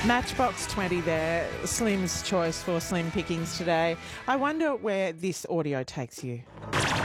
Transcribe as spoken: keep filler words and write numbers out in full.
Matchbox twenty there, Slim's choice for Slim Pickings today. I wonder where this audio takes you.